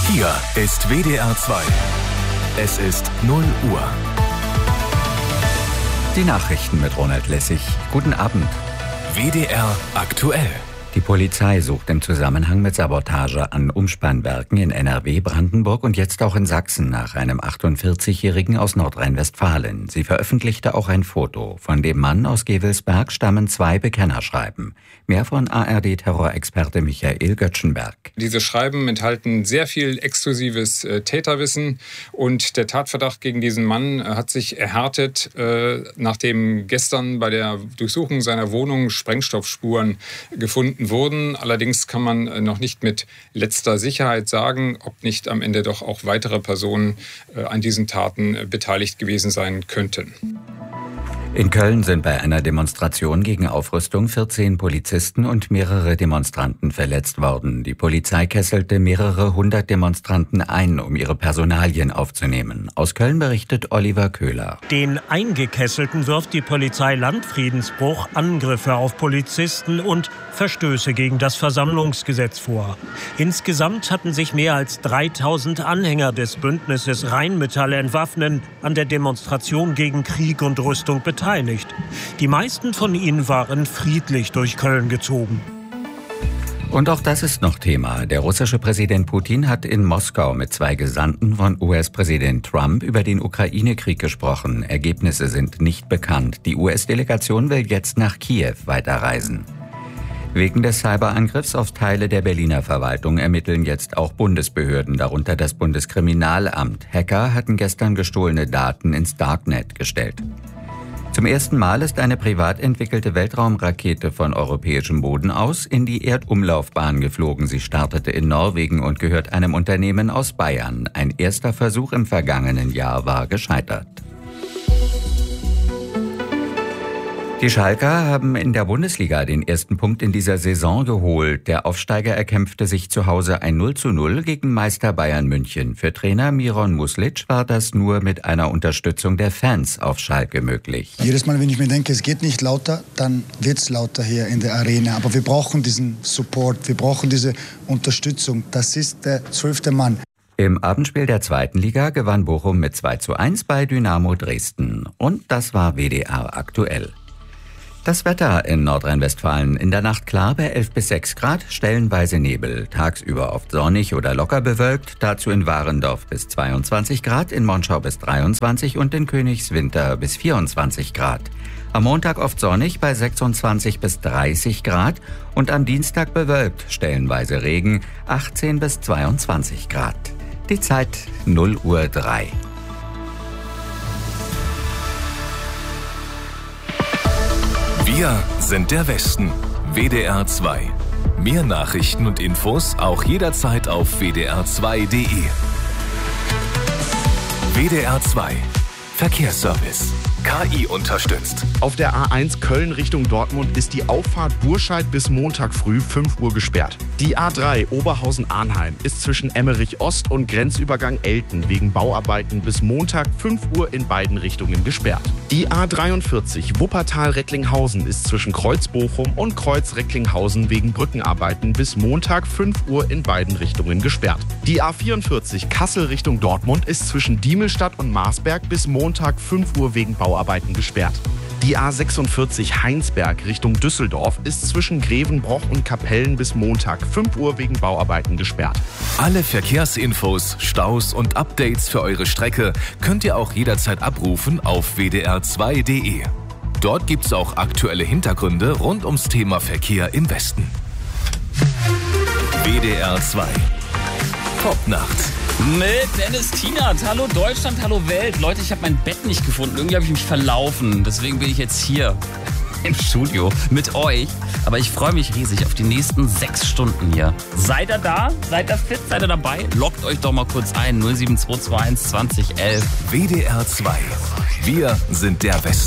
Hier ist WDR 2. Es ist 0 Uhr. Die Nachrichten mit Ronald Lessig. Guten Abend. WDR aktuell. Die Polizei sucht im Zusammenhang mit Sabotage an Umspannwerken in NRW, Brandenburg und jetzt auch in Sachsen nach einem 48-Jährigen aus Nordrhein-Westfalen. Sie veröffentlichte auch ein Foto. Von dem Mann aus Gevelsberg stammen 2 Bekennerschreiben. Mehr von ARD-Terrorexperte Michael Göttschenberg. Diese Schreiben enthalten sehr viel exklusives Täterwissen und der Tatverdacht gegen diesen Mann hat sich erhärtet, nachdem gestern bei der Durchsuchung seiner Wohnung Sprengstoffspuren gefunden wurden. Allerdings kann man noch nicht mit letzter Sicherheit sagen, ob nicht am Ende doch auch weitere Personen an diesen Taten beteiligt gewesen sein könnten. In Köln sind bei einer Demonstration gegen Aufrüstung 14 Polizisten und mehrere Demonstranten verletzt worden. Die Polizei kesselte mehrere 100 Demonstranten ein, um ihre Personalien aufzunehmen. Aus Köln berichtet Oliver Köhler. Den Eingekesselten wirft die Polizei Landfriedensbruch, Angriffe auf Polizisten und Verstöße gegen das Versammlungsgesetz vor. Insgesamt hatten sich mehr als 3000 Anhänger des Bündnisses Rheinmetall entwaffnen an der Demonstration gegen Krieg und Rüstung beteiligt. Die meisten von ihnen waren friedlich durch Köln gezogen. Und auch das ist noch Thema. Der russische Präsident Putin hat in Moskau mit 2 Gesandten von US-Präsident Trump über den Ukraine-Krieg gesprochen. Ergebnisse sind nicht bekannt. Die US-Delegation will jetzt nach Kiew weiterreisen. Wegen des Cyberangriffs auf Teile der Berliner Verwaltung ermitteln jetzt auch Bundesbehörden, darunter das Bundeskriminalamt. Hacker hatten gestern gestohlene Daten ins Darknet gestellt. Zum ersten Mal ist eine privat entwickelte Weltraumrakete von europäischem Boden aus in die Erdumlaufbahn geflogen. Sie startete in Norwegen und gehört einem Unternehmen aus Bayern. Ein erster Versuch im vergangenen Jahr war gescheitert. Die Schalker haben in der Bundesliga den ersten Punkt in dieser Saison geholt. Der Aufsteiger erkämpfte sich zu Hause ein 0:0 gegen Meister Bayern München. Für Trainer Miron Muslic war das nur mit einer Unterstützung der Fans auf Schalke möglich. Jedes Mal, wenn ich mir denke, es geht nicht lauter, dann wird's lauter hier in der Arena. Aber wir brauchen diesen Support, wir brauchen diese Unterstützung. Das ist der 12. Mann. Im Abendspiel der 2. Liga gewann Bochum mit 2:1 bei Dynamo Dresden. Und das war WDR aktuell. Das Wetter in Nordrhein-Westfalen: in der Nacht klar bei 11 bis 6 Grad, stellenweise Nebel. Tagsüber oft sonnig oder locker bewölkt, dazu in Warendorf bis 22 Grad, in Monschau bis 23 und in Königswinter bis 24 Grad. Am Montag oft sonnig bei 26 bis 30 Grad und am Dienstag bewölkt, stellenweise Regen, 18 bis 22 Grad. Die Zeit 0:03 Uhr. Wir sind der Westen. WDR 2. Mehr Nachrichten und Infos auch jederzeit auf wdr2.de. WDR 2. Verkehrsservice. KI unterstützt. Auf der A1 Köln Richtung Dortmund ist die Auffahrt Burscheid bis Montag früh 5 Uhr gesperrt. Die A3 Oberhausen-Arnheim ist zwischen Emmerich Ost und Grenzübergang Elten wegen Bauarbeiten bis Montag 5 Uhr in beiden Richtungen gesperrt. Die A43 Wuppertal-Recklinghausen ist zwischen Kreuz-Bochum und Kreuz-Recklinghausen wegen Brückenarbeiten bis Montag 5 Uhr in beiden Richtungen gesperrt. Die A44 Kassel Richtung Dortmund ist zwischen Diemelstadt und Marsberg bis Montag 5 Uhr wegen Bauarbeiten gesperrt. Die A46 Heinsberg Richtung Düsseldorf ist zwischen Grevenbroich und Kapellen bis Montag 5 Uhr wegen Bauarbeiten gesperrt. Alle Verkehrsinfos, Staus und Updates für eure Strecke könnt ihr auch jederzeit abrufen auf wdr2.de. Dort gibt's auch aktuelle Hintergründe rund ums Thema Verkehr im Westen. WDR 2. Top-Nacht. Mit Dennis Tienert. Hallo Deutschland, hallo Welt. Leute, ich habe mein Bett nicht gefunden. Irgendwie habe ich mich verlaufen. Deswegen bin ich jetzt hier im Studio mit euch. Aber ich freue mich riesig auf die nächsten 6 Stunden hier. Seid ihr da? Seid ihr fit? Seid ihr dabei? Loggt euch doch mal kurz ein. 07221 2011. WDR 2. Wir sind der Westen.